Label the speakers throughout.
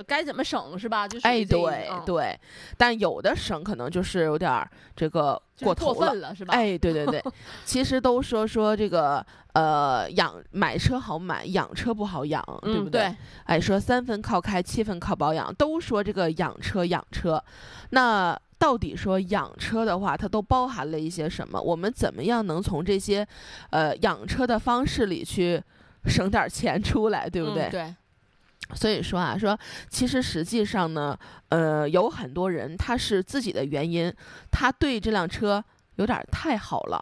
Speaker 1: 该怎么省是吧？就是
Speaker 2: 对，但有的省可能就是有点这个过头
Speaker 1: 过分了是吧？
Speaker 2: 对，其实都说这个买车好买，养车不好养，对不对？说3分靠开，7分靠保养，都说这个养车，那到底说养车的话，它都包含了一些什么？我们怎么样能从这些养车的方式里去省点钱出来，对不对？
Speaker 1: 对。
Speaker 2: 所以说其实实际上呢，有很多人他是自己的原因，他对这辆车有点太好了，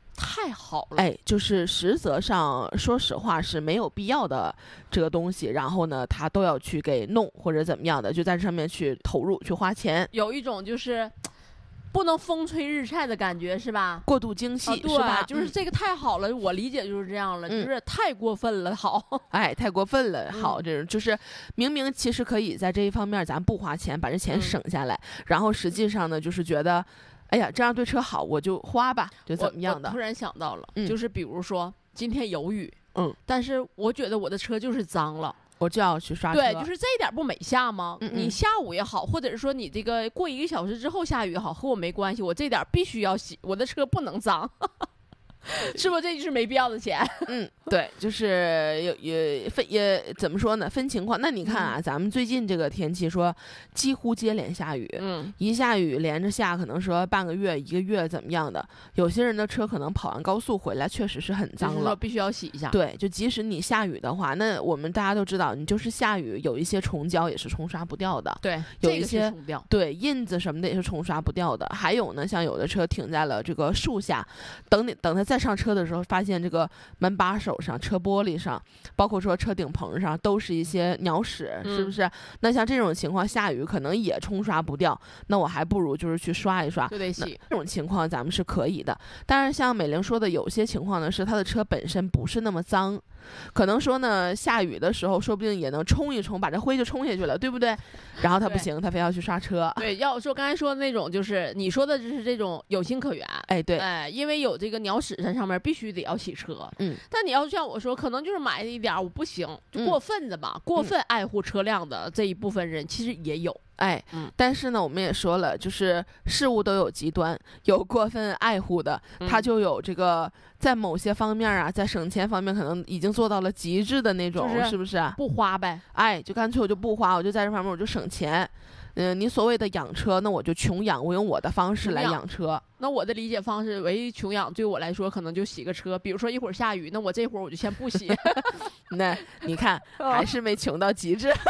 Speaker 2: 就是实则上说实话是没有必要的这个东西，然后呢他都要去给弄或者怎么样的，就在这上面去投入去花钱，
Speaker 1: 有一种就是不能风吹日晒的感觉是吧？
Speaker 2: 过度精细，
Speaker 1: 对，
Speaker 2: 是吧？
Speaker 1: 就是这个太好了，我理解就是这样了，就是太过分了，好，
Speaker 2: 太过分了，好，这种就是明明其实可以在这一方面咱不花钱，把这钱省下来，然后实际上呢，就是觉得，哎呀，这样对车好，我就花吧，就怎么样的。
Speaker 1: 我突然想到了，就是比如说今天有雨，但是我觉得我的车就是脏了。
Speaker 2: 我就要去刷车，
Speaker 1: 对，就是这一点不美下吗？你下午也好，或者是说你这个过1个小时之后下雨也好，和我没关系，我这点必须要洗，我的车不能脏。是不是这就是没必要的钱？
Speaker 2: 对，就是也怎么说呢？分情况。那你看啊，咱们最近这个天气说几乎接连下雨，一下雨连着下，可能说半个月、1个月怎么样的？有些人的车可能跑完高速回来，确实是很脏了，
Speaker 1: 就是说必须要洗一下。
Speaker 2: 对，就即使你下雨的话，那我们大家都知道，你就是下雨，有一些虫胶也是冲刷不掉的，
Speaker 1: 对，
Speaker 2: 有一些、
Speaker 1: 这个、冲掉，
Speaker 2: 对，印子什么的也是冲刷不掉的。还有呢，像有的车停在了这个树下，等它再上车的时候，发现这个门把手上、车玻璃上，包括说车顶棚上，都是一些鸟屎，是不是？那像这种情况，下雨可能也冲刷不掉，那我还不如就是去刷一刷，
Speaker 1: 就得洗。
Speaker 2: 这种情况咱们是可以的。但是像美玲说的，有些情况呢是她的车本身不是那么脏，可能说呢下雨的时候说不定也能冲一冲，把这灰就冲下去了，对不对？然后她不行，她非要去刷车。
Speaker 1: 对，要说刚才说的那种，就是你说的就是这种有情可原。
Speaker 2: 对，
Speaker 1: 因为有这个鸟屎在上面，必须得要洗车。但你要像我说，可能就是买一点我不行，就过分的吧，过分爱护车辆的这一部分人其实也有。
Speaker 2: 但是呢，我们也说了，就是事物都有极端，有过分爱护的，他就有这个在某些方面啊，在省钱方面可能已经做到了极致的那种，是不是？
Speaker 1: 不花呗，
Speaker 2: 就干脆我就不花，我就在这方面我就省钱。你所谓的养车，那我就穷养，我用我的方式来养车。
Speaker 1: 那我的理解方式，唯一穷养对我来说，可能就洗个车。比如说一会儿下雨，那我这会儿我就先不洗。
Speaker 2: 那你看，还是没穷到极致。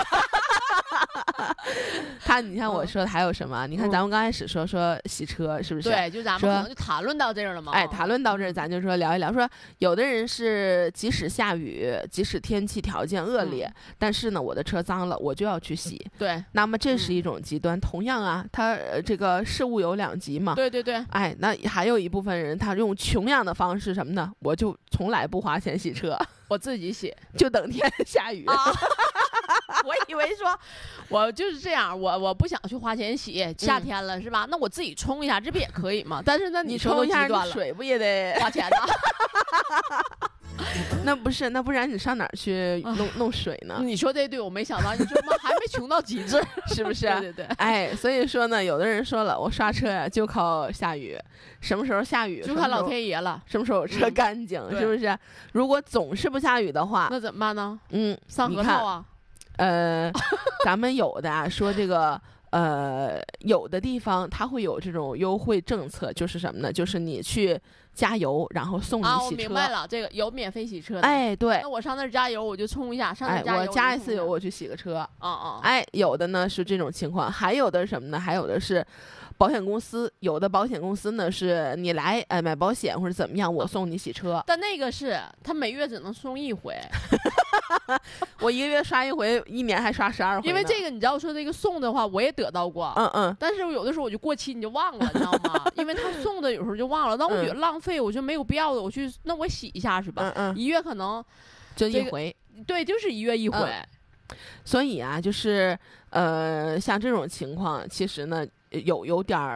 Speaker 2: 你看我说的还有什么？你看咱们刚开始说洗车，是不是？
Speaker 1: 对，就咱们可能就谈论到这儿了嘛。
Speaker 2: 谈论到这儿，咱就说聊一聊，说有的人是即使下雨，即使天气条件恶劣，但是呢，我的车脏了，我就要去洗。
Speaker 1: 对，
Speaker 2: 那么这是一种极端。同样啊，他这个事物有两极嘛。
Speaker 1: 对对对。
Speaker 2: 那还有一部分人，他用穷养的方式什么呢？我就从来不花钱洗车，
Speaker 1: 我自己洗，
Speaker 2: 就等天下雨。
Speaker 1: 我以为说，我就是这样，我不想去花钱洗，夏天了是吧？那我自己冲一下，这不也可以吗？但是那
Speaker 2: 你
Speaker 1: 冲
Speaker 2: 一下，水不也得
Speaker 1: 花钱呢？
Speaker 2: 那不然你上哪儿去弄水呢？
Speaker 1: 你说这对，我没想到，你说嘛还没穷到极致，
Speaker 2: 是不是？
Speaker 1: 对对对。
Speaker 2: 所以说呢，有的人说了，我刷车呀就靠下雨，什么时候下雨
Speaker 1: 就看老天爷了，
Speaker 2: 什么时候车干净，是不是？如果总是不下雨的话，
Speaker 1: 那怎么办呢？
Speaker 2: 上
Speaker 1: 核桃啊。
Speaker 2: 咱们有的啊说这个有的地方它会有这种优惠政策，就是什么呢？就是你去加油，然后送你洗车。
Speaker 1: 我明白了，这个有免费洗车的。
Speaker 2: 对。
Speaker 1: 那我上那儿加油，我就充一下。上那儿加油，
Speaker 2: 我加一次油，我去洗个车。有的呢是这种情况，还有的什么呢？还有的是保险公司，有的保险公司呢是你来买保险或者怎么样，我送你洗车。
Speaker 1: 但那个是他每月只能送1回。
Speaker 2: 我1个月刷1回，1年还刷12回。
Speaker 1: 因为这个你知道说这个送的话，我也得到过。但是有的时候我就过期你就忘了，你知道吗？因为他送的有时候就忘了，但我觉得浪费，我就没有必要的，那我洗一下是吧？1月可能
Speaker 2: 就1回。
Speaker 1: 对，就是1月1回。
Speaker 2: 所以啊，就是像这种情况，其实呢有点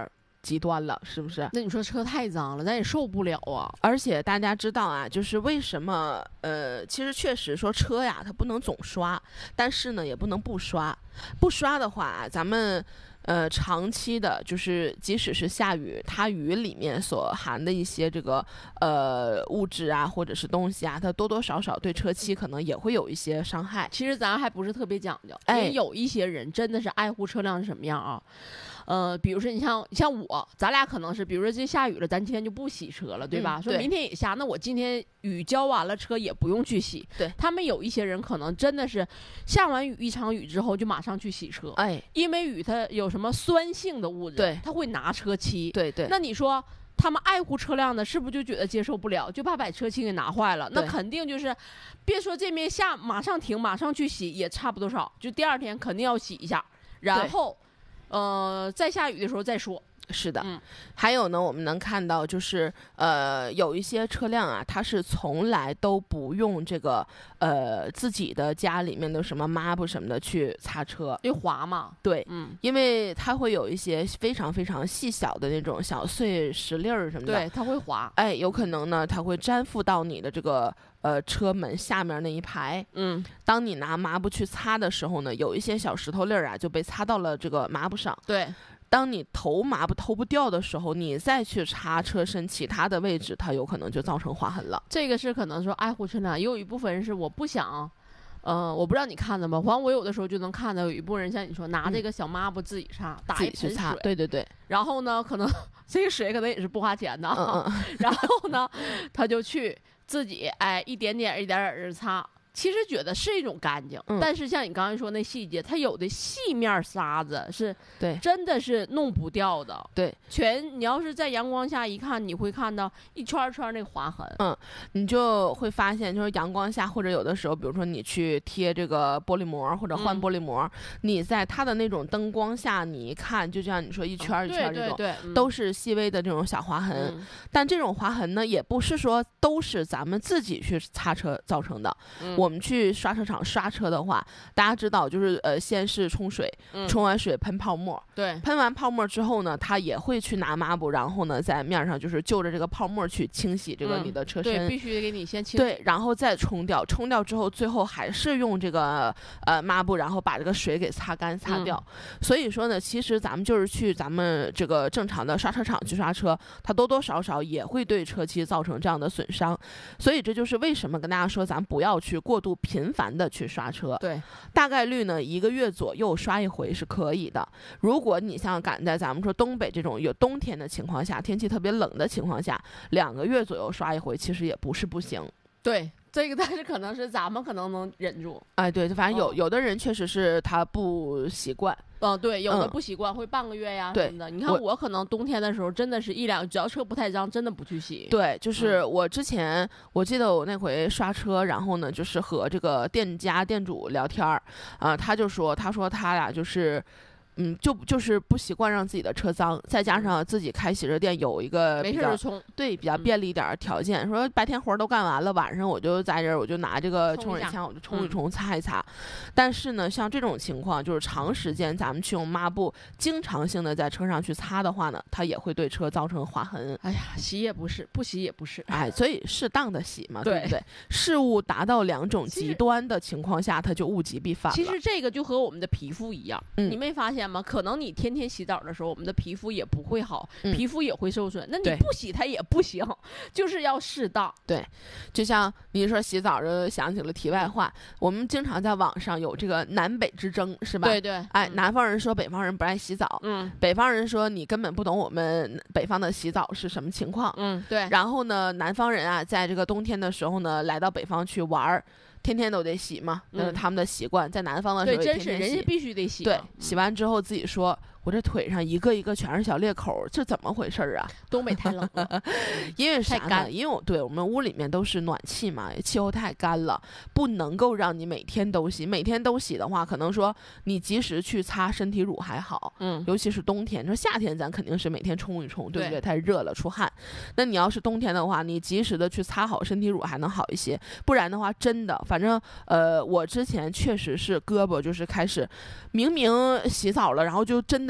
Speaker 2: 极端了，是不是？
Speaker 1: 那你说车太脏了，咱也受不了啊。
Speaker 2: 而且大家知道啊，就是为什么其实确实说车呀，它不能总刷，但是呢也不能不刷。不刷的话，咱们长期的，就是即使是下雨，它雨里面所含的一些这个物质啊，或者是东西啊，它多多少少对车漆可能也会有一些伤害。
Speaker 1: 其实咱还不是特别讲究，因为有一些人真的是爱护车辆是什么样啊？比如说你像我，咱俩可能是，比如说这下雨了，咱今天就不洗车了，对吧？说明天也下，那我今天雨浇完了，车也不用去洗。
Speaker 2: 对，
Speaker 1: 他们有一些人可能真的是下完一场雨之后就马上去洗车，因为雨它有什么酸性的物质，
Speaker 2: 对，
Speaker 1: 它会拿车漆。
Speaker 2: 对对。
Speaker 1: 那你说他们爱护车辆的，是不是就觉得接受不了，就怕把车漆给拿坏了？那肯定就是，别说这面下马上停，马上去洗也差不多少，就第二天肯定要洗一下，然后。在下雨的时候再说。
Speaker 2: 是的，还有呢，我们能看到就是有一些车辆啊，它是从来都不用这个自己的家里面的什么抹布什么的去擦车，
Speaker 1: 因为滑嘛。
Speaker 2: 对，因为它会有一些非常非常细小的那种小碎石粒儿什么的，
Speaker 1: 对，它会滑。
Speaker 2: 有可能呢，它会粘附到你的这个车门下面那一排。当你拿抹布去擦的时候呢，有一些小石头粒儿啊就被擦到了这个抹布上。
Speaker 1: 对。
Speaker 2: 当你投抹布投不掉的时候，你再去擦车身其他的位置，它有可能就造成划痕了。
Speaker 1: 这个是可能说爱护车辆，也有一部分人是我不想，我不知道你看的吗？反正我有的时候就能看到有一部分人像你说拿这个小抹布自己擦，打一盆水，
Speaker 2: 对对对。
Speaker 1: 然后呢，可能这个水可能也是不花钱的，然后呢，他就去自己一点点一点点的擦。其实觉得是一种干净，但是像你刚才说那细节，它有的细面沙子是，
Speaker 2: 对，
Speaker 1: 真的是弄不掉的。
Speaker 2: 对，
Speaker 1: 你要是在阳光下一看，你会看到一圈圈那个划痕。
Speaker 2: 你就会发现，就是阳光下，或者有的时候，比如说你去贴这个玻璃膜或者换玻璃膜，你在它的那种灯光下，你一看，就像你说一圈一圈这种，
Speaker 1: 对，
Speaker 2: 都是细微的这种小划痕。但这种划痕呢，也不是说都是咱们自己去擦车造成的。我们去刷车场刷车的话，大家知道就是先是冲水，冲完水喷泡沫，
Speaker 1: 对，
Speaker 2: 喷完泡沫之后呢，他也会去拿抹布，然后呢在面上就是就着这个泡沫去清洗这个你的车身，
Speaker 1: 对，必须得给你先清洗，
Speaker 2: 对，然后再冲掉，冲掉之后最后还是用这个抹布，然后把这个水给擦干擦掉。所以说呢，其实咱们就是去咱们这个正常的刷车场去刷车，它多多少少也会对车漆造成这样的损伤。所以这就是为什么跟大家说，咱不要去过度频繁的去刷车，
Speaker 1: 对，
Speaker 2: 大概率呢1个月左右刷一回是可以的。如果你像赶在咱们说东北这种有冬天的情况下，天气特别冷的情况下，2个月左右刷一回，其实也不是不行。
Speaker 1: 对，这个但是可能是咱们可能能忍住。
Speaker 2: 对，反正有的人确实是他不习惯。
Speaker 1: 对，有的不习惯会半个月呀什么的。你看我可能冬天的时候真的是只要车不太脏，真的不去洗。
Speaker 2: 对，就是我之前我记得我那回刷车，然后呢就是和这个店主聊天儿，他说他俩就是。就是不习惯让自己的车脏，再加上自己开洗车店有一个
Speaker 1: 没事就冲，
Speaker 2: 对，比较便利一点的条件，说白天活都干完了，晚上我就在这儿，我就拿这个冲水枪，我就冲一冲，擦一擦。但是呢，像这种情况，就是长时间咱们去用抹布，经常性的在车上去擦的话呢，它也会对车造成划痕。
Speaker 1: 哎呀，洗也不是，不洗也不是，
Speaker 2: 所以适当的洗嘛，对不对？事物达到2种极端的情况下，它就物极必反了。
Speaker 1: 其实这个就和我们的皮肤一样，你没发现？可能你天天洗澡的时候，我们的皮肤也不会好，皮肤也会受损。那你不洗它也不行，就是要适当。
Speaker 2: 对，就像你说洗澡，就想起了题外话。我们经常在网上有这个南北之争，是吧？
Speaker 1: 对对。
Speaker 2: 南方人说北方人不爱洗澡，北方人说你根本不懂我们北方的洗澡是什么情况，
Speaker 1: 对。
Speaker 2: 然后呢，南方人啊，在这个冬天的时候呢，来到北方去玩，天天都得洗嘛，那是他们的习惯。在南方的时候也天天洗，
Speaker 1: 对，真是人家必须得洗。
Speaker 2: 对，洗完之后自己说，我这腿上一个一个全是小裂口，这怎么回事啊？
Speaker 1: 东北太冷了，
Speaker 2: 因为啥呢？因为我们屋里面都是暖气嘛，气候太干了，不能够让你每天都洗。每天都洗的话，可能说你及时去擦身体乳还好，尤其是冬天。说夏天咱肯定是每天冲一冲，对不对？太热了出汗。那你要是冬天的话，你及时的去擦好身体乳还能好一些，不然的话真的，反正我之前确实是胳膊就是开始明明洗澡了，然后就真的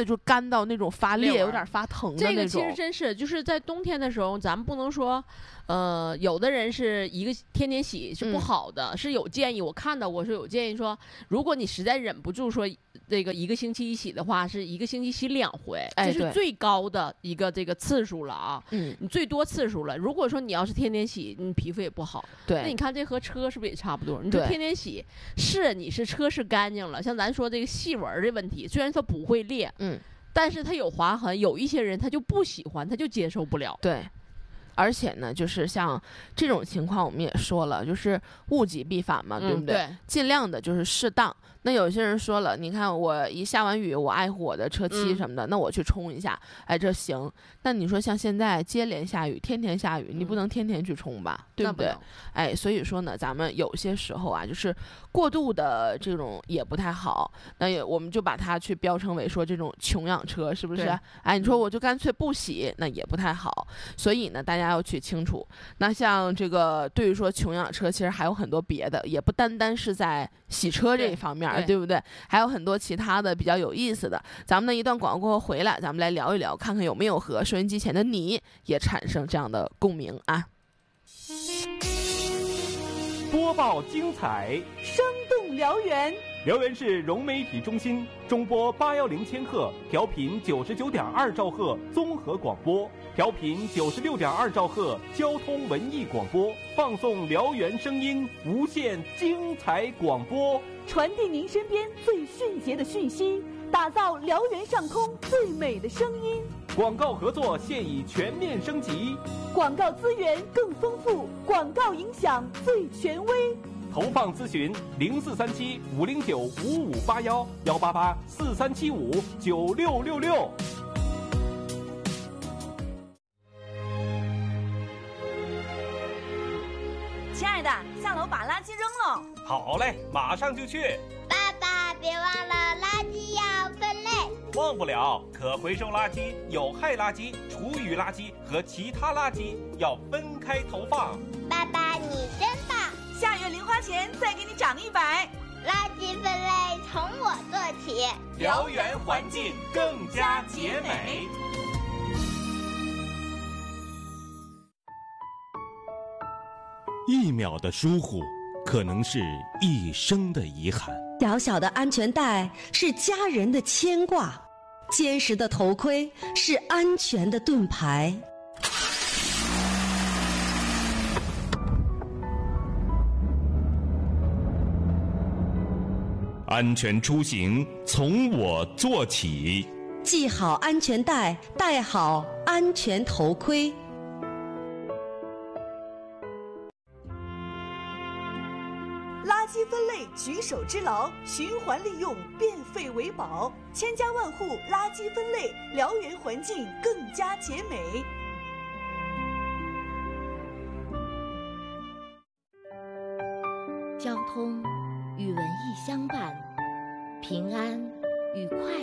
Speaker 2: 的就干到那种发裂，有点发疼的那种。
Speaker 1: 这个其实真是就是在冬天的时候，咱们不能说，有的人是天天洗是不好的，是有建议。我看到我是有建议说，如果你实在忍不住说这个1个星期一洗的话，是1个星期洗2回，这是最高的一个这个次数了啊。你最多次数了。如果说你要是天天洗，你皮肤也不好。
Speaker 2: 对，
Speaker 1: 那你看这和车是不是也差不多？你说天天洗，你是车是干净了，像咱说这个细纹的问题，虽然它不会裂，但是它有划痕，有一些人他就不喜欢，他就接受不了。
Speaker 2: 对。而且呢，就是像这种情况，我们也说了，就是物极必反嘛，对不对？尽量的就是适当。那有些人说了，你看我一下完雨，我爱护我的车漆什么的，那我去冲一下，哎，这行。那你说像现在接连下雨，天天下雨，你不能天天去冲吧，对不对？哎，所以说呢，咱们有些时候啊，就是过度的这种也不太好。那我们就把它去标称为说这种穷养车，是不是？哎，你说我就干脆不洗，那也不太好。所以呢，大家要去清楚。那像这个对于说穷养车，其实还有很多别的，也不单单是在洗车这一方面。对不对？还有很多其他的比较有意思的。咱们呢一段广告过后回来，咱们来聊一聊，看看有没有和收音机前的你也产生这样的共鸣啊！
Speaker 3: 播报精彩，
Speaker 4: 生动辽源。
Speaker 3: 辽源市融媒体中心中波810千赫，调频99.2兆赫综合广播，调频96.2兆赫交通文艺广播，放送辽源声音，无限精彩广播，
Speaker 4: 传递您身边最迅捷的讯息，打造辽源上空最美的声音。
Speaker 3: 广告合作现已全面升级，
Speaker 4: 广告资源更丰富，广告影响最权威。
Speaker 3: 投放咨询0437-509-5581，188-4375-9666。
Speaker 4: 亲爱的，下楼把垃圾扔了。
Speaker 3: 好嘞，马上就去。
Speaker 5: 爸爸，别忘了垃圾要分类。
Speaker 3: 忘不了，可回收垃圾、有害垃圾、厨余垃圾和其他垃圾要分开投放。
Speaker 5: 爸爸，你真棒！
Speaker 4: 下月零花钱再给你涨100。
Speaker 5: 垃圾分类从我做起，
Speaker 3: 辽源环境更加洁美。
Speaker 6: 1秒的疏忽，可能是一生的遗憾。
Speaker 7: 小小的安全带是家人的牵挂，坚实的头盔是安全的盾牌。
Speaker 6: 安全出行从我做起，
Speaker 7: 系好安全带，戴好安全头盔。
Speaker 4: 垃圾分类举手之劳，循环利用，变废为宝，千家万户垃圾分类，辽源环境更加洁美。
Speaker 8: 交通与文艺相伴，平安与快